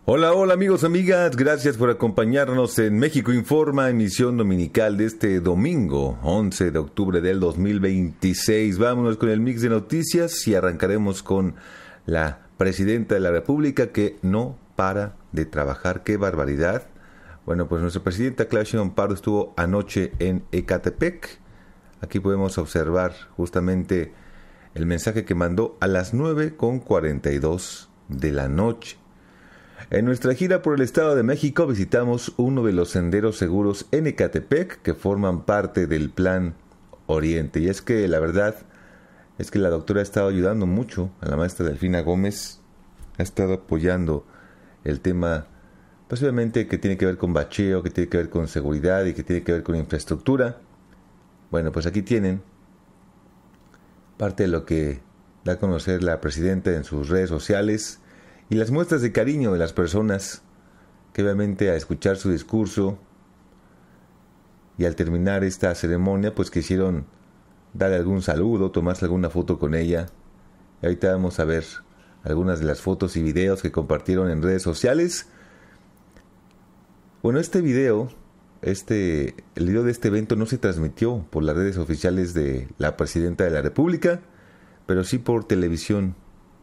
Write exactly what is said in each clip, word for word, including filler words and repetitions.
Hola, hola amigos, amigas, gracias por acompañarnos en México Informa, emisión dominical de este domingo, once de octubre del dos mil veintiséis. Vámonos con el mix de noticias y arrancaremos con la presidenta de la República que no para de trabajar. ¡Qué barbaridad! Bueno, pues nuestra presidenta Claudia Sheinbaum Pardo estuvo anoche en Ecatepec. Aquí podemos observar justamente el mensaje que mandó a las nueve con cuarenta y dos de la noche. En nuestra gira por el Estado de México visitamos uno de los senderos seguros en Ecatepec que forman parte del Plan Oriente. Y es que la verdad es que la doctora ha estado ayudando mucho a la maestra Delfina Gómez. Ha estado apoyando el tema, pues obviamente que tiene que ver con bacheo, que tiene que ver con seguridad y que tiene que ver con infraestructura. Bueno, pues aquí tienen parte de lo que da a conocer la presidenta en sus redes sociales y las muestras de cariño de las personas que obviamente a escuchar su discurso y al terminar esta ceremonia pues quisieron darle algún saludo, tomarse alguna foto con ella. Y ahorita vamos a ver algunas de las fotos y videos que compartieron en redes sociales. Bueno, este video, este, el video de este evento no se transmitió por las redes oficiales de la presidenta de la República, pero sí por televisión.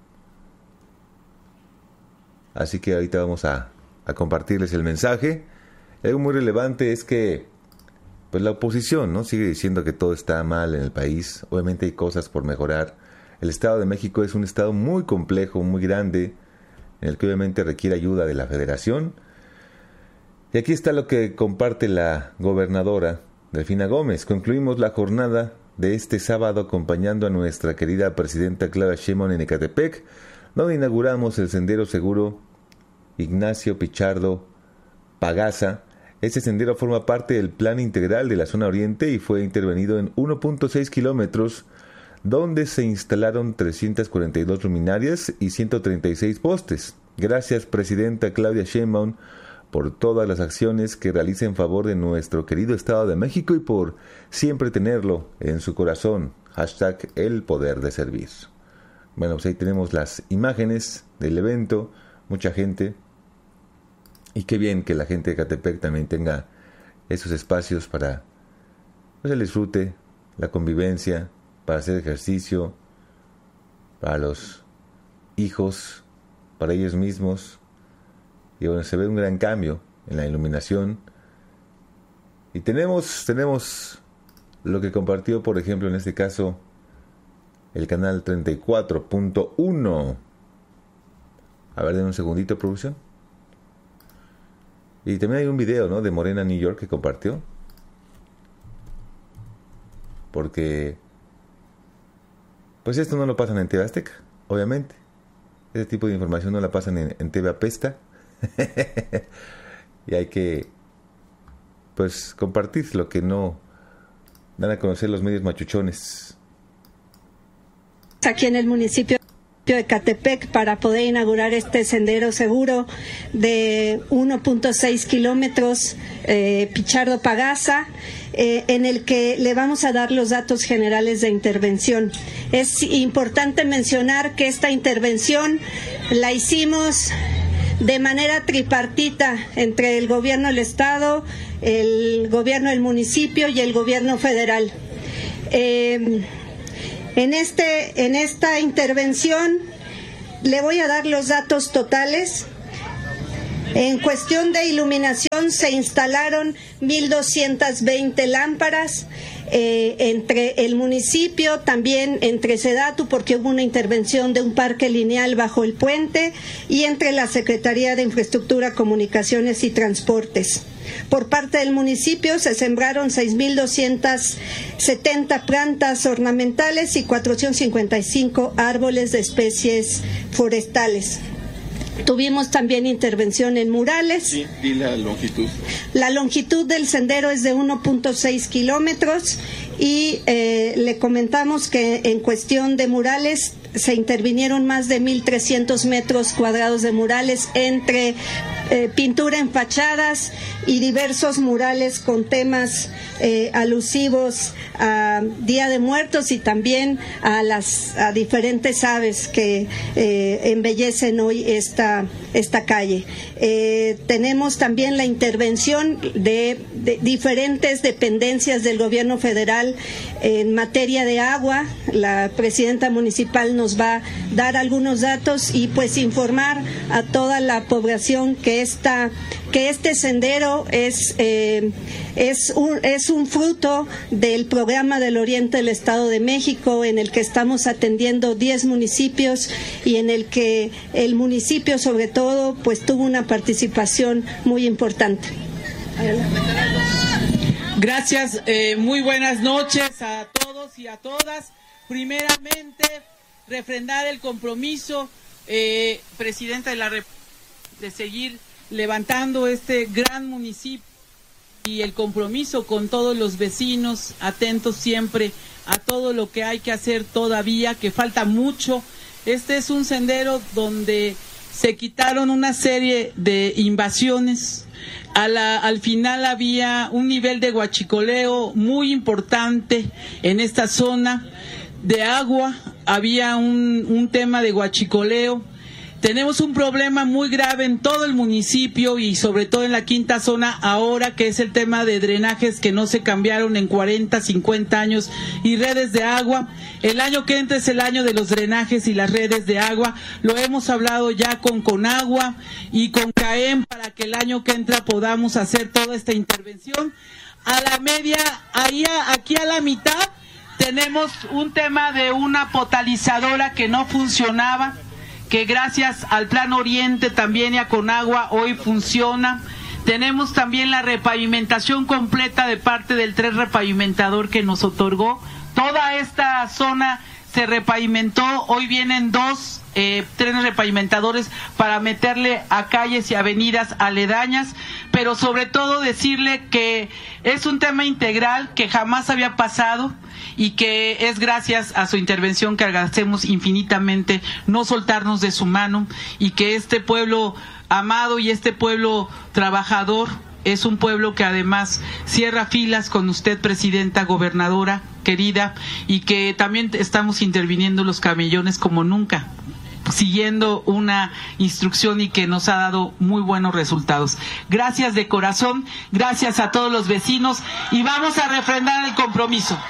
Así que ahorita vamos a, a compartirles el mensaje. Algo muy relevante es que pues la oposición, ¿no?, sigue diciendo que todo está mal en el país. Obviamente hay cosas por mejorar. El Estado de México es un estado muy complejo, muy grande, en el que obviamente requiere ayuda de la Federación. Y aquí está lo que comparte la gobernadora Delfina Gómez. Concluimos la jornada de este sábado acompañando a nuestra querida presidenta Claudia Sheinbaum en Ecatepec, donde inauguramos el sendero seguro Ignacio Pichardo Pagasa. Este sendero forma parte del plan integral de la zona oriente y fue intervenido en uno punto seis kilómetros, donde se instalaron trescientas cuarenta y dos luminarias y ciento treinta y seis postes. Gracias, presidenta Claudia Sheinbaum, por todas las acciones que realiza en favor de nuestro querido Estado de México y por siempre tenerlo en su corazón. Hashtag el poder de servir. Bueno, pues ahí tenemos las imágenes del evento, mucha gente. Y qué bien que la gente de Ecatepec también tenga esos espacios para pues, el disfrute, la convivencia, para hacer ejercicio, para los hijos, para ellos mismos. Y bueno, se ve un gran cambio en la iluminación. Y tenemos, tenemos lo que compartió, por ejemplo, en este caso, el canal treinta y cuatro punto uno. A ver, den un segundito, producción. Y también hay un video, ¿no?, de Morena New York que compartió. Porque pues esto no lo pasan en T V Azteca, obviamente. Ese tipo de información no la pasan en, en T V Apesta. Y hay que pues compartir lo que no dan a conocer los medios machuchones. Aquí en el municipio de Ecatepec para poder inaugurar este sendero seguro de uno punto seis kilómetros, eh, Pichardo Pagasa, eh, en el que le vamos a dar los datos generales de intervención. Es importante mencionar que esta intervención la hicimos de manera tripartita entre el gobierno del Estado, el gobierno del municipio y el gobierno federal. Eh, En, este, en esta intervención le voy a dar los datos totales. En cuestión de iluminación se instalaron mil doscientas veinte lámparas eh, entre el municipio, también entre Sedatu, porque hubo una intervención de un parque lineal bajo el puente, y entre la Secretaría de Infraestructura, Comunicaciones y Transportes. Por parte del municipio se sembraron seis mil doscientas setenta plantas ornamentales y cuatrocientos cincuenta y cinco árboles de especies forestales. Tuvimos también intervención en murales. Sí, y la longitud. La longitud del sendero es de uno punto seis kilómetros y eh, le comentamos que en cuestión de murales se intervinieron más de mil trescientos metros cuadrados de murales entre eh, pintura en fachadas y diversos murales con temas eh, alusivos a Día de Muertos y también a las a diferentes aves que eh, embellecen hoy esta esta calle. Eh, tenemos también la intervención de, de diferentes dependencias del gobierno federal en materia de agua. La presidenta municipal nos va a dar algunos datos y pues informar a toda la población que esta que este sendero es eh, es un es un fruto del programa del Oriente del Estado de México, en el que estamos atendiendo diez municipios y en el que el municipio sobre todo pues tuvo una participación muy importante. Gracias, eh, muy buenas noches a todos y a todas. Primeramente, refrendar el compromiso, eh, Presidenta de la República, de seguir levantando este gran municipio y el compromiso con todos los vecinos, atentos siempre a todo lo que hay que hacer todavía, que falta mucho. Este es un sendero donde se quitaron una serie de invasiones. A la, al final había un nivel de huachicoleo muy importante en esta zona de agua, había un, un tema de huachicoleo. Tenemos un problema muy grave en todo el municipio y sobre todo en la quinta zona ahora, que es el tema de drenajes que no se cambiaron en cuarenta, cincuenta años y redes de agua. El año que entra es el año de los drenajes y las redes de agua. Lo hemos hablado ya con Conagua y con CAEM para que el año que entra podamos hacer toda esta intervención. A la media, ahí a, aquí a la mitad, tenemos un tema de una potalizadora que no funcionaba, que gracias al Plan Oriente también y a Conagua hoy funciona. Tenemos también la repavimentación completa de parte del tren repavimentador que nos otorgó. Toda esta zona se repavimentó, hoy vienen dos eh, trenes repavimentadores para meterle a calles y avenidas aledañas, pero sobre todo decirle que es un tema integral que jamás había pasado y que es gracias a su intervención que agradecemos infinitamente no soltarnos de su mano, y que este pueblo amado y este pueblo trabajador es un pueblo que además cierra filas con usted, Presidenta, gobernadora querida, y que también estamos interviniendo los camellones como nunca, siguiendo una instrucción y que nos ha dado muy buenos resultados. Gracias de corazón, gracias a todos los vecinos y vamos a refrendar el compromiso.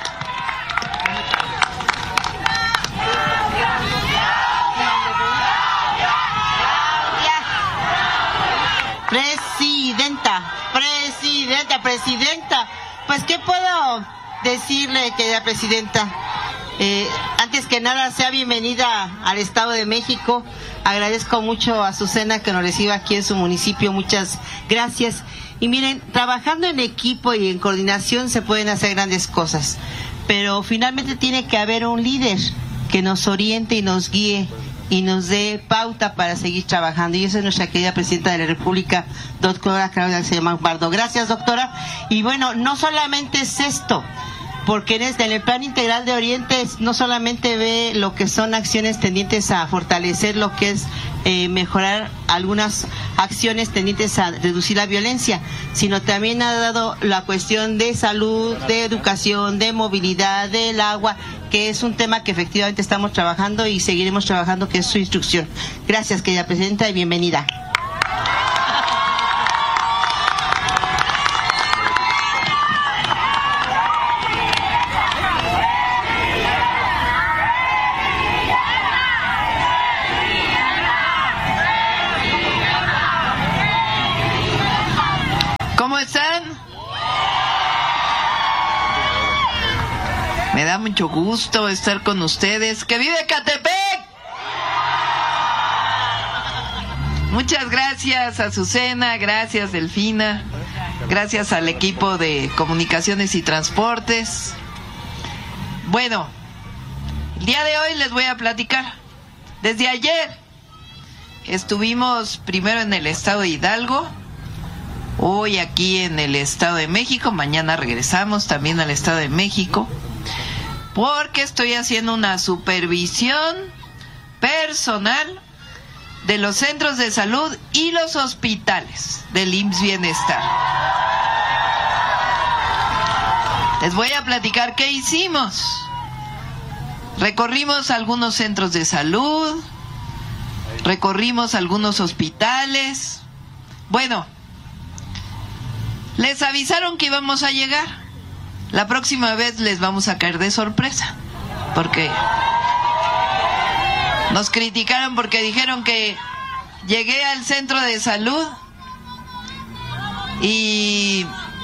Presidenta, presidenta, presidenta, pues ¿qué puedo decirle, querida presidenta? Eh, antes que nada, sea bienvenida al Estado de México. Agradezco mucho a Azucena que nos reciba aquí en su municipio, muchas gracias. Y miren, trabajando en equipo y en coordinación se pueden hacer grandes cosas, pero finalmente tiene que haber un líder que nos oriente y nos guíe y nos dé pauta para seguir trabajando, y eso es nuestra querida Presidenta de la República, doctora Claudia Sheinbaum Pardo. Gracias, doctora. Y bueno, no solamente es esto, porque en, este, en el Plan Integral de Oriente no solamente ve lo que son acciones tendientes a fortalecer lo que es eh, mejorar algunas acciones tendientes a reducir la violencia, sino también ha dado la cuestión de salud, de educación, de movilidad, del agua, que es un tema que efectivamente estamos trabajando y seguiremos trabajando, que es su instrucción. Gracias, querida presidenta, y bienvenida. ¿Cómo están? Me da mucho gusto estar con ustedes. ¡Que vive Ecatepec! Muchas gracias, Azucena, gracias, Delfina, gracias al equipo de Comunicaciones y Transportes. Bueno, el día de hoy les voy a platicar. Desde ayer estuvimos primero en el estado de Hidalgo, hoy aquí en el Estado de México, mañana regresamos también al Estado de México, porque estoy haciendo una supervisión personal de los centros de salud y los hospitales del I M S S Bienestar. Les voy a platicar qué hicimos. Recorrimos algunos centros de salud, recorrimos algunos hospitales. Bueno, les avisaron que íbamos a llegar. La próxima vez les vamos a caer de sorpresa, porque nos criticaron porque dijeron que llegué al centro de salud y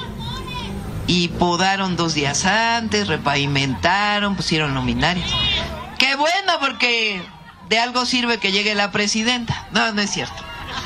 y podaron dos días antes, repavimentaron, pusieron luminarias. ¡Qué bueno! Porque de algo sirve que llegue la presidenta. No, no es cierto.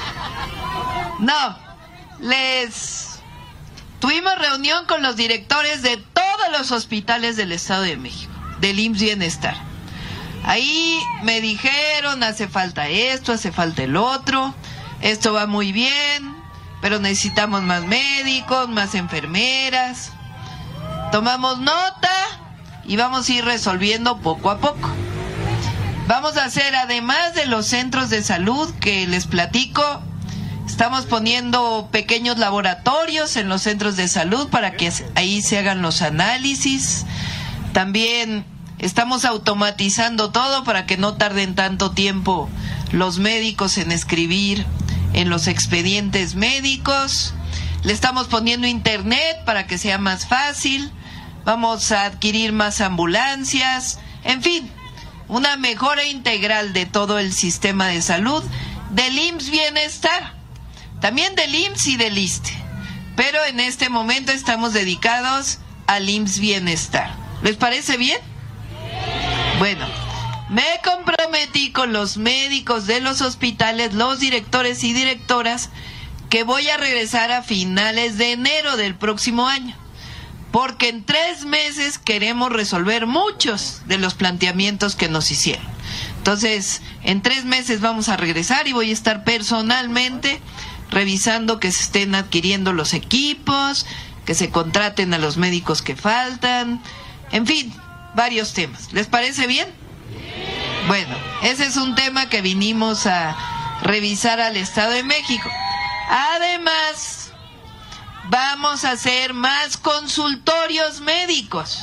No, les... Tuvimos reunión con los directores de todos los hospitales del Estado de México, del I M S S Bienestar. Ahí me dijeron, hace falta esto, hace falta el otro, esto va muy bien, pero necesitamos más médicos, más enfermeras. Tomamos nota y vamos a ir resolviendo poco a poco. Vamos a hacer, además de los centros de salud que les platico, estamos poniendo pequeños laboratorios en los centros de salud para que ahí se hagan los análisis. También estamos automatizando todo para que no tarden tanto tiempo los médicos en escribir en los expedientes médicos. Le estamos poniendo internet para que sea más fácil. Vamos a adquirir más ambulancias. En fin, una mejora integral de todo el sistema de salud del I M S S Bienestar, también del I M S S y del I S S S T E. Pero en este momento estamos dedicados al I M S S Bienestar. ¿Les parece bien? Bueno, me comprometí con los médicos de los hospitales, los directores y directoras, que voy a regresar a finales de enero del próximo año, porque en tres meses queremos resolver muchos de los planteamientos que nos hicieron. Entonces, en tres meses vamos a regresar y voy a estar personalmente revisando que se estén adquiriendo los equipos, que se contraten a los médicos que faltan, en fin, varios temas. ¿Les parece bien? Bueno, ese es un tema que vinimos a revisar al Estado de México. Además, vamos a hacer más consultorios médicos,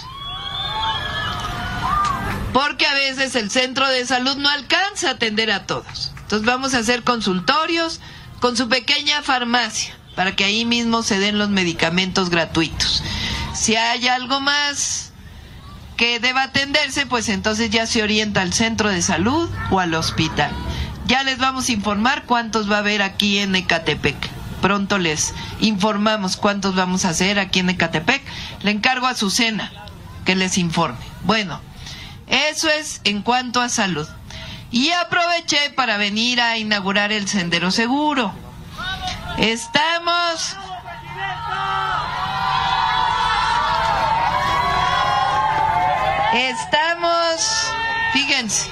porque a veces el centro de salud no alcanza a atender a todos. Entonces vamos a hacer consultorios con su pequeña farmacia, para que ahí mismo se den los medicamentos gratuitos. Si hay algo más que deba atenderse, pues entonces ya se orienta al centro de salud o al hospital. Ya les vamos a informar cuántos va a haber aquí en Ecatepec. Pronto les informamos cuántos vamos a hacer aquí en Ecatepec. Le encargo a Azucena que les informe. Bueno, eso es en cuanto a salud. Y aproveché para venir a inaugurar el Sendero Seguro. Estamos... Estamos... Fíjense.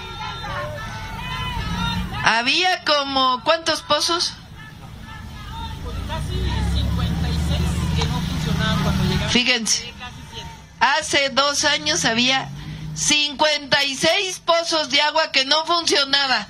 Había como... ¿Cuántos pozos? Fíjense, hace dos años había cincuenta y seis pozos de agua que no funcionaban.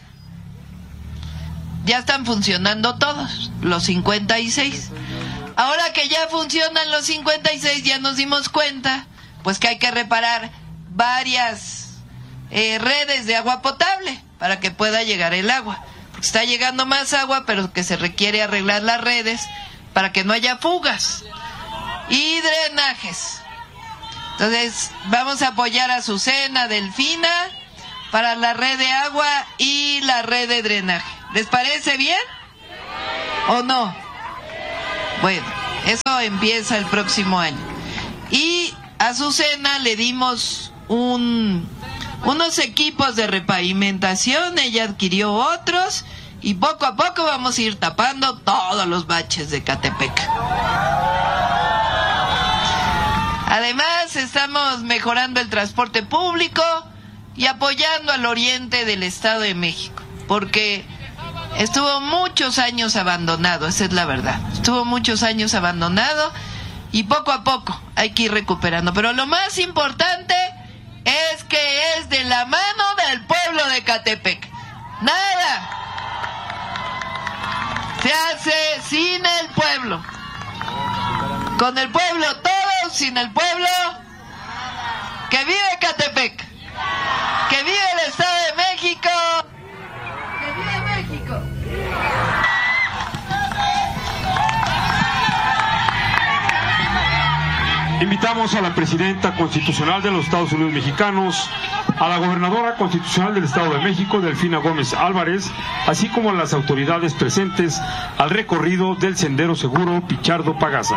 Ya están funcionando todos, los cincuenta y seis. Ahora que ya funcionan los cincuenta y seis, ya nos dimos cuenta, pues que hay que reparar varias eh, redes de agua potable para que pueda llegar el agua. Porque está llegando más agua, pero que se requiere arreglar las redes para que no haya fugas. Y drenajes. Entonces vamos a apoyar a Azucena, Delfina para la red de agua y la red de drenaje. ¿Les parece bien? ¿O no? Bueno, eso empieza el próximo año. Y a Azucena le dimos un unos equipos de repavimentación, ella adquirió otros y poco a poco vamos a ir tapando todos los baches de Ecatepec. Además, estamos mejorando el transporte público y apoyando al oriente del Estado de México, porque estuvo muchos años abandonado, esa es la verdad. Estuvo muchos años abandonado y poco a poco hay que ir recuperando. Pero lo más importante es que es de la mano del pueblo de Ecatepec. nada se hace sin el pueblo. Con el pueblo todo, sin el pueblo. ¡Que vive Ecatepec! ¡Que vive el Estado de México! ¡Que vive México! Invitamos a la presidenta constitucional de los Estados Unidos Mexicanos, a la gobernadora constitucional del Estado de México, Delfina Gómez Álvarez, así como a las autoridades presentes al recorrido del Sendero Seguro Pichardo-Pagasa.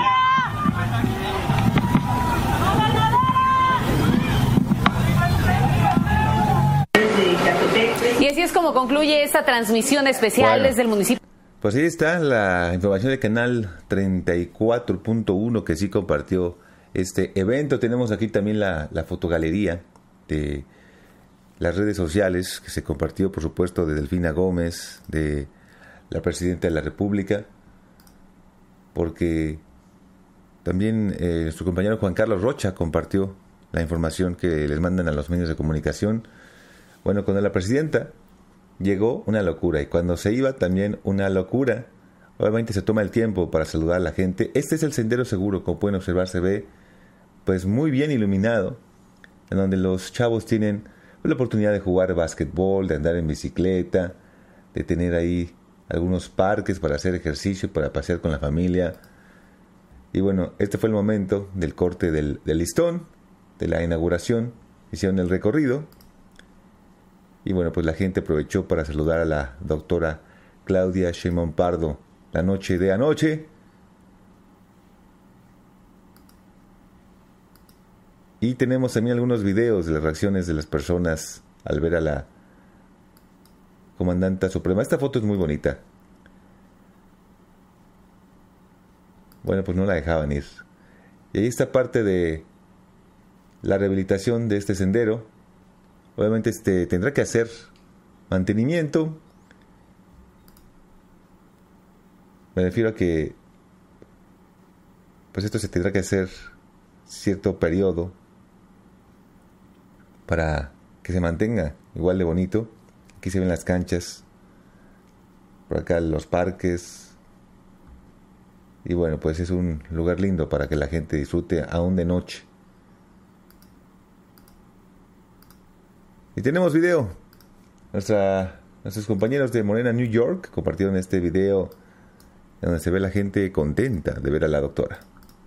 Y así es como concluye esta transmisión especial bueno, desde el municipio. Pues ahí está la información del canal treinta y cuatro punto uno que sí compartió este evento. Tenemos aquí también la, la fotogalería de las redes sociales que se compartió, por supuesto, de Delfina Gómez, de la presidenta de la República, porque también eh, nuestro compañero Juan Carlos Rocha compartió la información que les mandan a los medios de comunicación. Bueno, cuando la presidenta llegó, una locura, y cuando se iba también una locura. Obviamente se toma el tiempo para saludar a la gente. Este es el Sendero Seguro, como pueden observar, se ve pues muy bien iluminado, en donde los chavos tienen la oportunidad de jugar básquetbol, de andar en bicicleta, de tener ahí algunos parques para hacer ejercicio, para pasear con la familia. Y bueno, este fue el momento del corte del, del listón, de la inauguración. Hicieron el recorrido. Y bueno, pues la gente aprovechó para saludar a la doctora Claudia Sheinbaum Pardo la noche de anoche. Y tenemos también algunos videos de las reacciones de las personas al ver a la comandanta suprema. Esta foto es muy bonita. Bueno, pues no la dejaban ir. Y ahí está parte de la rehabilitación de este sendero. Obviamente este tendrá que hacer mantenimiento. Me refiero a que pues esto se tendrá que hacer cierto periodo para que se mantenga igual de bonito. Aquí se ven las canchas, por acá los parques. Y bueno, pues es un lugar lindo para que la gente disfrute aún de noche. Y tenemos video. Nuestra, nuestros compañeros de Morena New York compartieron este video donde se ve la gente contenta de ver a la doctora.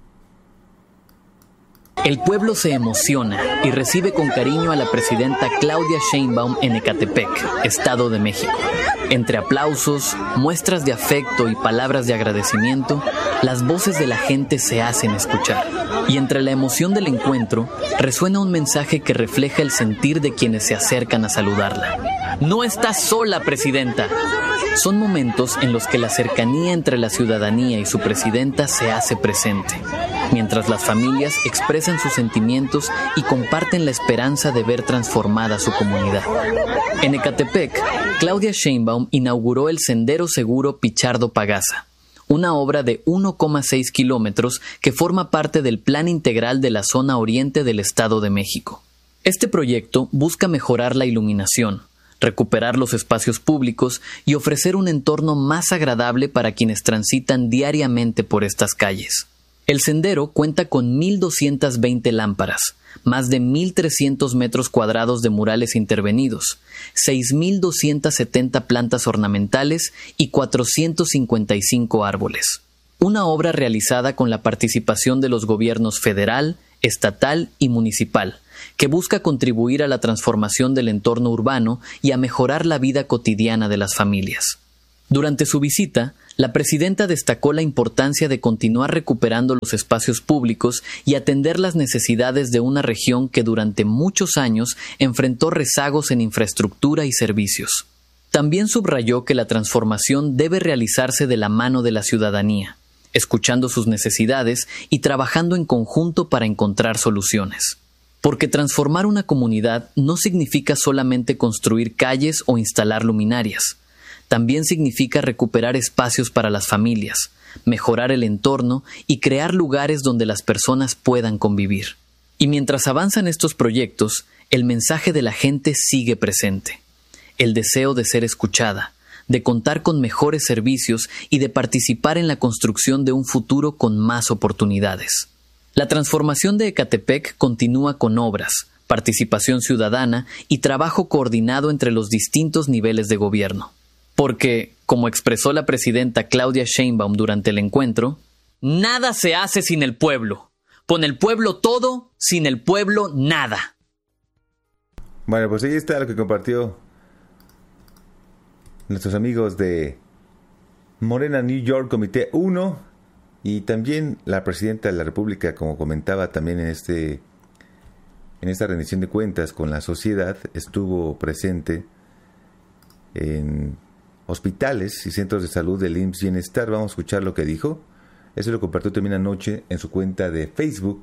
El pueblo se emociona y recibe con cariño a la presidenta Claudia Sheinbaum en Ecatepec, Estado de México. Entre aplausos, muestras de afecto y palabras de agradecimiento, las voces de la gente se hacen escuchar. Y entre la emoción del encuentro, resuena un mensaje que refleja el sentir de quienes se acercan a saludarla. No estás sola, presidenta. Son momentos en los que la cercanía entre la ciudadanía y su presidenta se hace presente, mientras las familias expresan sus sentimientos y comparten la esperanza de ver transformada su comunidad. En Ecatepec, Claudia Sheinbaum inauguró el Sendero Seguro Pichardo-Pagasa, una obra de uno coma seis kilómetros que forma parte del Plan Integral de la Zona Oriente del Estado de México. Este proyecto busca mejorar la iluminación, recuperar los espacios públicos y ofrecer un entorno más agradable para quienes transitan diariamente por estas calles. El sendero cuenta con mil doscientas veinte lámparas, más de mil trescientos metros cuadrados de murales intervenidos, seis mil doscientas setenta plantas ornamentales y cuatrocientos cincuenta y cinco árboles. Una obra realizada con la participación de los gobiernos federal, estatal y municipal, que busca contribuir a la transformación del entorno urbano y a mejorar la vida cotidiana de las familias. Durante su visita, la presidenta destacó la importancia de continuar recuperando los espacios públicos y atender las necesidades de una región que durante muchos años enfrentó rezagos en infraestructura y servicios. También subrayó que la transformación debe realizarse de la mano de la ciudadanía, escuchando sus necesidades y trabajando en conjunto para encontrar soluciones. Porque transformar una comunidad no significa solamente construir calles o instalar luminarias. También significa recuperar espacios para las familias, mejorar el entorno y crear lugares donde las personas puedan convivir. Y mientras avanzan estos proyectos, el mensaje de la gente sigue presente. el deseo de ser escuchada, de contar con mejores servicios y de participar en la construcción de un futuro con más oportunidades. La transformación de Ecatepec continúa con obras, participación ciudadana y trabajo coordinado entre los distintos niveles de gobierno. Porque, como expresó la presidenta Claudia Sheinbaum durante el encuentro, nada se hace sin el pueblo. Con el pueblo todo, sin el pueblo nada. Bueno, pues ahí está lo que compartió nuestros amigos de Morena New York Comité uno y también la presidenta de la República, como comentaba también en este en esta rendición de cuentas con la sociedad, estuvo presente en hospitales y centros de salud del I M S S Bienestar. Vamos a escuchar lo que dijo. Eso lo compartió también anoche en su cuenta de Facebook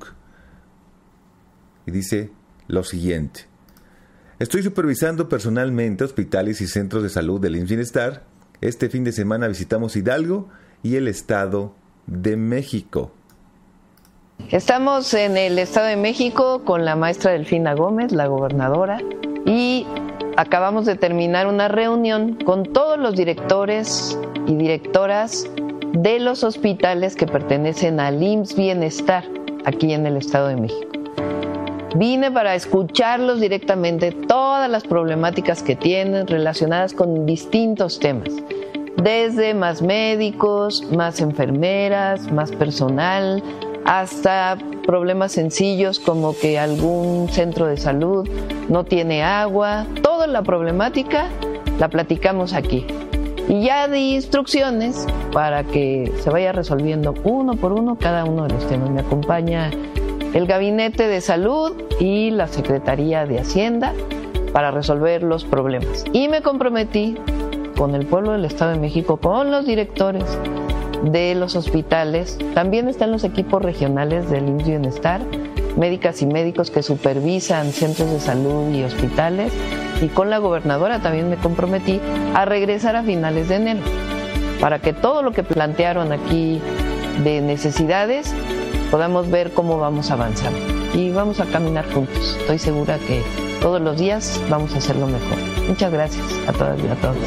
y dice lo siguiente: estoy supervisando personalmente hospitales y centros de salud del I M S S Bienestar. Este fin de semana visitamos Hidalgo y el Estado de México. Estamos en el Estado de México con la maestra Delfina Gómez, la gobernadora, y acabamos de terminar una reunión con todos los directores y directoras de los hospitales que pertenecen al I M S S Bienestar aquí en el Estado de México. Vine para escucharlos directamente, todas las problemáticas que tienen relacionadas con distintos temas, desde más médicos, más enfermeras, más personal, hasta problemas sencillos como que algún centro de salud no tiene agua. Toda la problemática la platicamos aquí. Y ya di instrucciones para que se vaya resolviendo uno por uno cada uno de los temas. Me acompaña el Gabinete de Salud y la Secretaría de Hacienda para resolver los problemas. Y me comprometí con el pueblo del Estado de México, con los directores de los hospitales. También están los equipos regionales del I M S S Bienestar, médicas y médicos que supervisan centros de salud y hospitales. Y con la gobernadora también me comprometí a regresar a finales de enero para que todo lo que plantearon aquí de necesidades podamos ver cómo vamos a avanzar. Y vamos a caminar juntos. Estoy segura que todos los días vamos a hacerlo mejor. Muchas gracias a todas y a todos.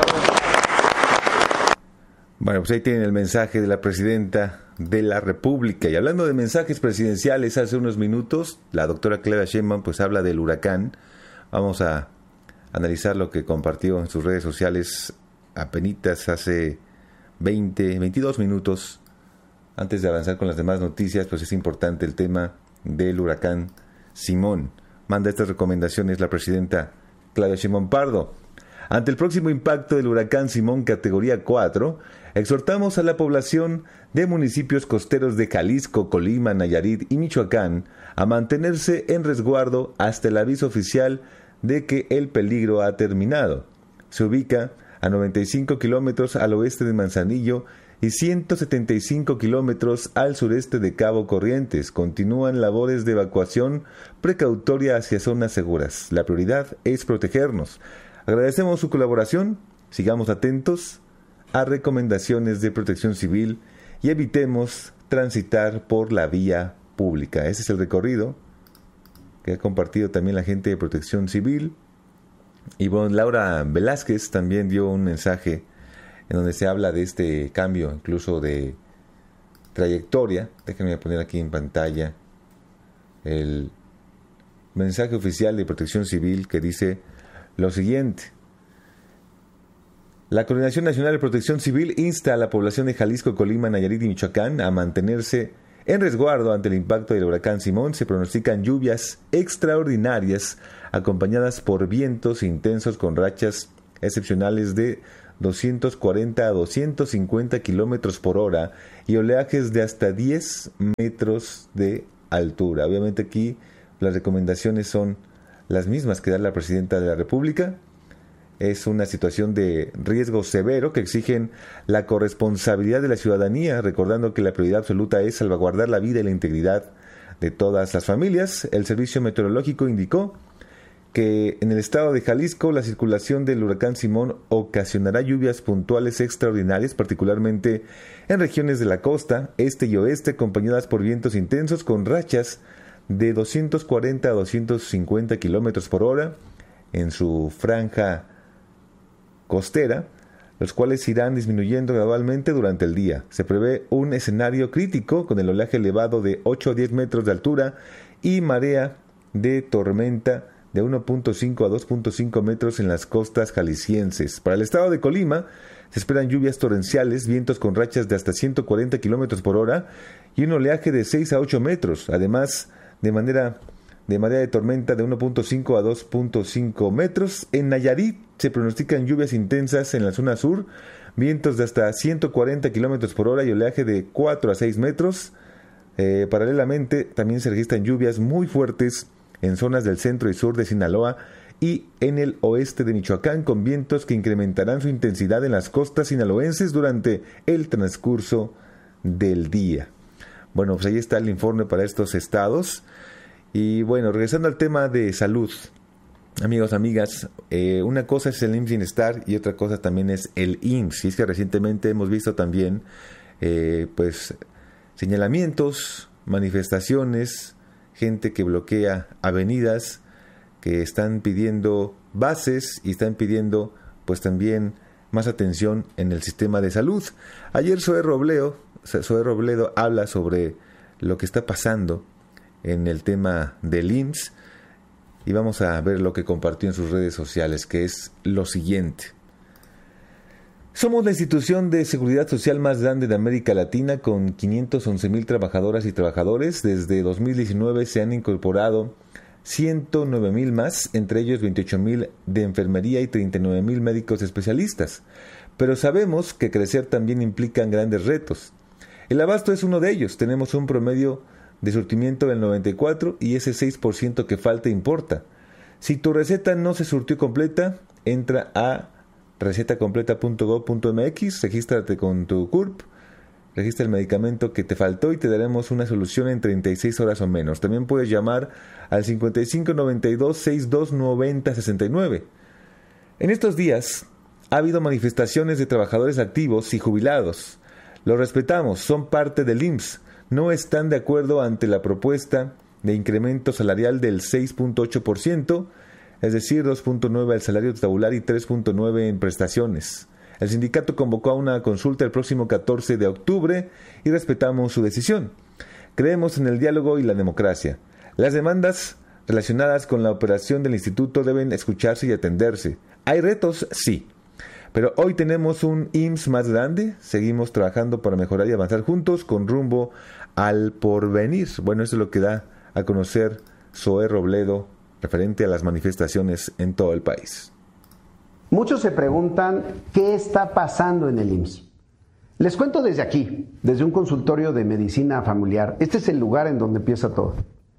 Bueno, pues ahí tienen el mensaje de la presidenta de la República. Y hablando de mensajes presidenciales, hace unos minutos la doctora Claudia Sheinbaum pues habla del huracán. Vamos a analizar lo que compartió en sus redes sociales apenitas hace veinte, veintidós minutos. Antes de avanzar con las demás noticias, pues es importante el tema del huracán Simón. Manda estas recomendaciones la presidenta Claudia Sheinbaum Pardo. Ante el próximo impacto del huracán Simón categoría cuatro, exhortamos a la población de municipios costeros de Jalisco, Colima, Nayarit y Michoacán a mantenerse en resguardo hasta el aviso oficial de que el peligro ha terminado. Se ubica a noventa y cinco kilómetros al oeste de Manzanillo y ciento setenta y cinco kilómetros al sureste de Cabo Corrientes. Continúan labores de evacuación precautoria hacia zonas seguras. La prioridad es protegernos. Agradecemos su colaboración, sigamos atentos a recomendaciones de protección civil y evitemos transitar por la vía pública. Ese es el recorrido que ha compartido también la gente de protección civil. Y bueno, Laura Velázquez también dio un mensaje en donde se habla de este cambio, incluso de trayectoria. Déjenme poner aquí en pantalla el mensaje oficial de protección civil que dice lo siguiente: la Coordinación Nacional de Protección Civil insta a la población de Jalisco, Colima, Nayarit y Michoacán a mantenerse en resguardo ante el impacto del huracán Simón. Se pronostican lluvias extraordinarias acompañadas por vientos intensos con rachas excepcionales de doscientos cuarenta a doscientos cincuenta kilómetros por hora y oleajes de hasta diez metros de altura. Obviamente aquí las recomendaciones son las mismas que da la presidenta de la República. Es una situación de riesgo severo que exigen la corresponsabilidad de la ciudadanía, recordando que la prioridad absoluta es salvaguardar la vida y la integridad de todas las familias. El Servicio Meteorológico indicó que en el estado de Jalisco la circulación del huracán Simón ocasionará lluvias puntuales extraordinarias, particularmente en regiones de la costa, este y oeste, acompañadas por vientos intensos con rachas de doscientos cuarenta a doscientos cincuenta kilómetros por hora en su franja costera, los cuales irán disminuyendo gradualmente durante el día. Se prevé un escenario crítico con el oleaje elevado de ocho a diez metros de altura y marea de tormenta de uno punto cinco a dos punto cinco metros en las costas jaliscienses. Para el estado de Colima se esperan lluvias torrenciales, vientos con rachas de hasta ciento cuarenta kilómetros por hora y un oleaje de seis a ocho metros, además de manera de marea de tormenta de uno punto cinco a dos punto cinco metros. En Nayarit se pronostican lluvias intensas en la zona sur, vientos de hasta ciento cuarenta kilómetros por hora y oleaje de cuatro a seis metros. Eh, paralelamente, también se registran lluvias muy fuertes en zonas del centro y sur de Sinaloa y en el oeste de Michoacán, con vientos que incrementarán su intensidad en las costas sinaloenses durante el transcurso del día. Bueno, pues ahí está el informe para estos estados. Y bueno, regresando al tema de salud, amigos, amigas, eh, una cosa es el I M S S Bienestar y otra cosa también es el I M S S. Y es que recientemente hemos visto también, eh, pues, señalamientos, manifestaciones, gente que bloquea avenidas, que están pidiendo bases y están pidiendo, pues, también más atención en el sistema de salud. Ayer Zoé Robledo, Zoé Robledo habla sobre lo que está pasando en el tema del I M S S y vamos a ver lo que compartió en sus redes sociales, que es lo siguiente. Somos la institución de seguridad social más grande de América Latina con quinientos once mil trabajadoras y trabajadores. Desde dos mil diecinueve se han incorporado ciento nueve mil más, entre ellos veintiocho mil de enfermería y treinta y nueve mil médicos especialistas. Pero sabemos que crecer también implica grandes retos. El abasto es uno de ellos. Tenemos un promedio de surtimiento del noventa y cuatro y ese seis por ciento que falta importa. Si tu receta no se surtió completa, entra a receta completa punto gob punto eme equis, regístrate con tu C U R P, registra el medicamento que te faltó y te daremos una solución en treinta y seis horas o menos. También puedes llamar al cincuenta y cinco noventa y dos sesenta y dos noventa sesenta y nueve. En estos días ha habido manifestaciones de trabajadores activos y jubilados. Los respetamos, son parte del I M S S. No están de acuerdo ante la propuesta de incremento salarial del seis punto ocho por ciento, es decir, dos punto nueve por ciento al salario tabular y tres punto nueve por ciento en prestaciones. El sindicato convocó a una consulta el próximo catorce de octubre y respetamos su decisión. Creemos en el diálogo y la democracia. Las demandas relacionadas con la operación del instituto deben escucharse y atenderse. ¿Hay retos? Sí. Pero hoy tenemos un I M S S más grande, seguimos trabajando para mejorar y avanzar juntos con rumbo al porvenir. Bueno, eso es lo que da a conocer Zoé Robledo referente a las manifestaciones en todo el país. Muchos se preguntan qué está pasando en el I M S S. Les cuento desde aquí, desde un consultorio de medicina familiar. Este es el lugar en donde empieza todo.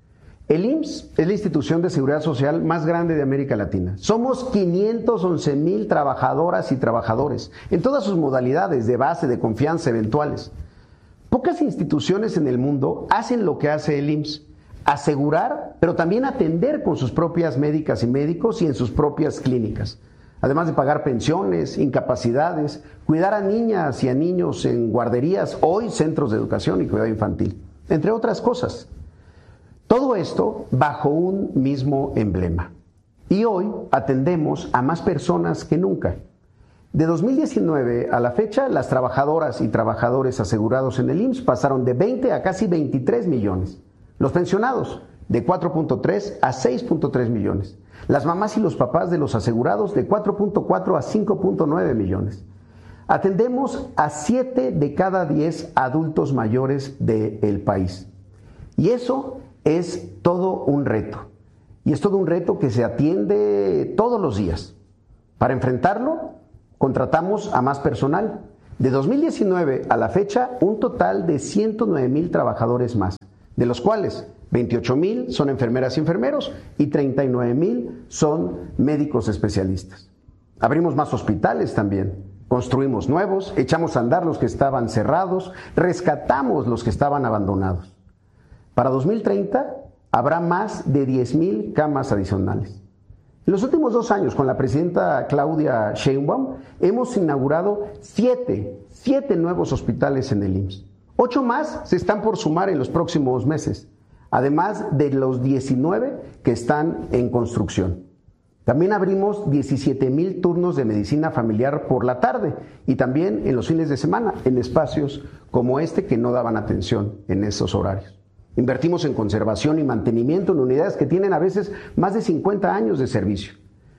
El I M S S es la institución de seguridad social más grande de América Latina. Somos quinientos once mil trabajadoras y trabajadores, en todas sus modalidades, de base, de confianza, eventuales. Pocas instituciones en el mundo hacen lo que hace el I M S S, asegurar, pero también atender con sus propias médicas y médicos y en sus propias clínicas. Además de pagar pensiones, incapacidades, cuidar a niñas y a niños en guarderías, hoy centros de educación y cuidado infantil, entre otras cosas. Todo esto bajo un mismo emblema. Y hoy atendemos a más personas que nunca. De dos mil diecinueve a la fecha, las trabajadoras y trabajadores asegurados en el I M S S pasaron de veinte a casi veintitrés millones. Los pensionados, de cuatro punto tres a seis punto tres millones. Las mamás y los papás de los asegurados, de cuatro punto cuatro a cinco punto nueve millones. Atendemos a siete de cada diez adultos mayores del país. Y eso es todo un reto. Y es todo un reto que se atiende todos los días. Para enfrentarlo, contratamos a más personal. De dos mil diecinueve a la fecha, un total de ciento nueve mil trabajadores más, de los cuales veintiocho mil son enfermeras y enfermeros y treinta y nueve mil son médicos especialistas. Abrimos más hospitales también, construimos nuevos, echamos a andar los que estaban cerrados, rescatamos los que estaban abandonados. Para dos mil treinta habrá más de diez mil camas adicionales. En los últimos dos años, con la presidenta Claudia Sheinbaum, hemos inaugurado siete, siete nuevos hospitales en el I M S S. Ocho más se están por sumar en los próximos meses, además de los diecinueve que están en construcción. También abrimos diecisiete mil turnos de medicina familiar por la tarde y también en los fines de semana, en espacios como este que no daban atención en esos horarios. Invertimos en conservación y mantenimiento en unidades que tienen a veces más de cincuenta años de servicio.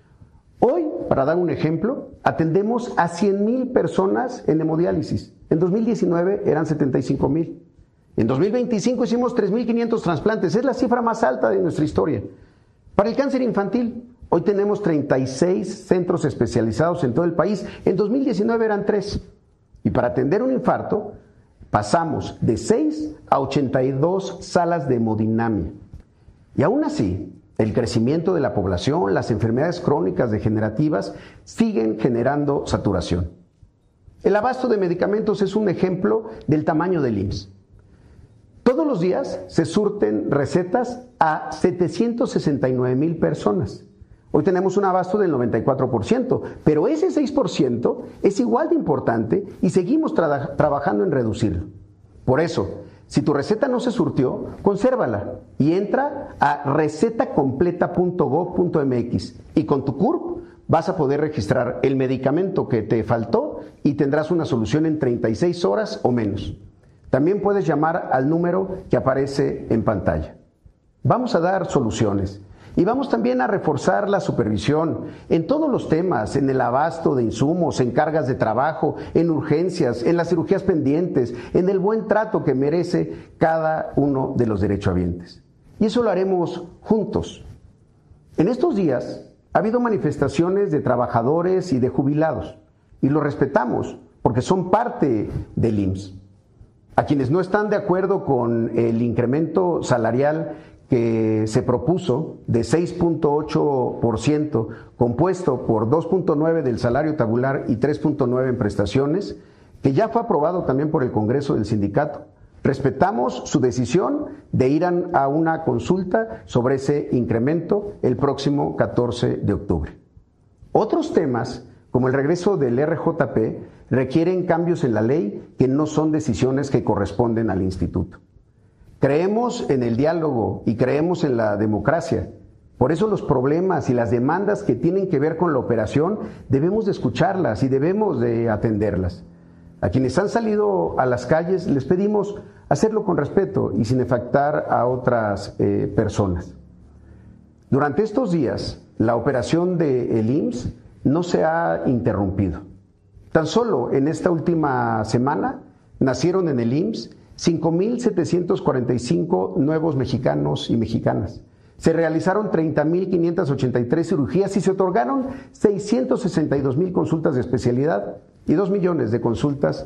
Hoy, para dar un ejemplo, atendemos a cien mil personas en hemodiálisis. En dos mil diecinueve eran setenta y cinco mil. En dos mil veinticinco hicimos tres mil quinientos trasplantes. Es la cifra más alta de nuestra historia. Para el cáncer infantil, hoy tenemos treinta y seis centros especializados en todo el país. En dos mil diecinueve eran tres. Y para atender un infarto, pasamos de seis a ochenta y dos salas de hemodinamia. Y aún así, el crecimiento de la población, las enfermedades crónicas degenerativas siguen generando saturación. El abasto de medicamentos es un ejemplo del tamaño del I M S S. Todos los días se surten recetas a setecientos sesenta y nueve mil personas. Hoy tenemos un abasto del noventa y cuatro por ciento, pero ese seis por ciento es igual de importante y seguimos tra- trabajando en reducirlo. Por eso, si tu receta no se surtió, consérvala y entra a receta completa punto gob punto eme equis y con tu C U R P vas a poder registrar el medicamento que te faltó y tendrás una solución en treinta y seis horas o menos. También puedes llamar al número que aparece en pantalla. Vamos a dar soluciones y vamos también a reforzar la supervisión en todos los temas, en el abasto de insumos, en cargas de trabajo, en urgencias, en las cirugías pendientes, en el buen trato que merece cada uno de los derechohabientes. Y eso lo haremos juntos. En estos días ha habido manifestaciones de trabajadores y de jubilados y los respetamos porque son parte del I M S S. A quienes no están de acuerdo con el incremento salarial que se propuso de seis punto ocho por ciento, compuesto por dos punto nueve por ciento del salario tabular y tres punto nueve por ciento en prestaciones, que ya fue aprobado también por el Congreso del Sindicato. Respetamos su decisión de ir a una consulta sobre ese incremento el próximo catorce de octubre. Otros temas, como el regreso del erre jota pe, requieren cambios en la ley que no son decisiones que corresponden al instituto. Creemos en el diálogo y creemos en la democracia. Por eso los problemas y las demandas que tienen que ver con la operación debemos de escucharlas y debemos de atenderlas. A quienes han salido a las calles les pedimos hacerlo con respeto y sin afectar a otras eh, personas. Durante estos días, la operación del I M S S no se ha interrumpido. Tan solo en esta última semana nacieron en el I M S S cinco mil setecientos cuarenta y cinco nuevos mexicanos y mexicanas. Se realizaron treinta mil quinientas ochenta y tres cirugías y se otorgaron seiscientos sesenta y dos mil consultas de especialidad y dos millones de consultas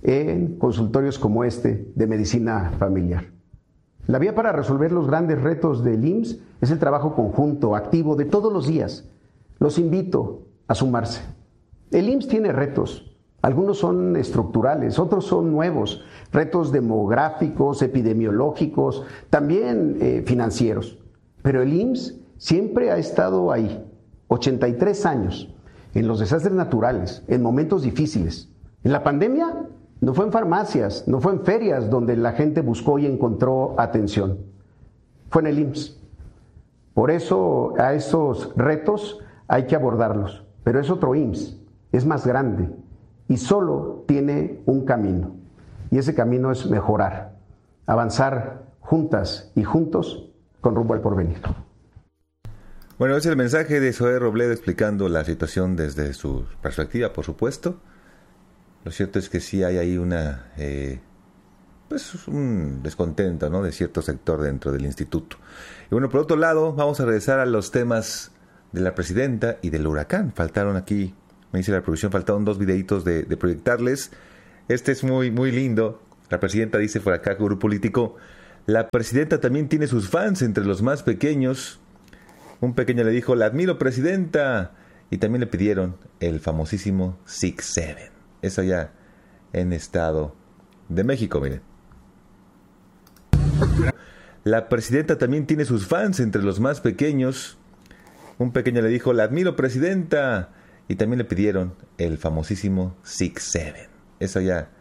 en consultorios como este de medicina familiar. La vía para resolver los grandes retos del I M S S es el trabajo conjunto, activo, de todos los días. Los invito a sumarse. El I M S S tiene retos. Algunos son estructurales, otros son nuevos, retos demográficos, epidemiológicos, también eh, financieros. Pero el I M S S siempre ha estado ahí, ochenta y tres años, en los desastres naturales, en momentos difíciles. En la pandemia no fue en farmacias, no fue en ferias donde la gente buscó y encontró atención. Fue en el I M S S. Por eso a esos retos hay que abordarlos. Pero es otro I M S S, es más grande y solo tiene un camino. Y ese camino es mejorar, avanzar juntas y juntos con rumbo al porvenir. Bueno, ese es el mensaje de Zoé Robledo explicando la situación desde su perspectiva, por supuesto. Lo cierto es que sí hay ahí una, eh, pues un descontento, ¿no?, de cierto sector dentro del instituto. Y bueno, por otro lado, vamos a regresar a los temas de la presidenta y del huracán. Faltaron aquí, me dice la producción, faltaron dos videitos de, de proyectarles. Este es muy, muy lindo. La presidenta dice por acá, Grupo Político, la presidenta también tiene sus fans entre los más pequeños. Un pequeño le dijo, la admiro, presidenta. Y también le pidieron el famosísimo Six Seven. Eso ya en Estado de México, miren. La presidenta también tiene sus fans entre los más pequeños. Un pequeño le dijo, la admiro, presidenta. Y también le pidieron el famosísimo Six Seven. Eso ya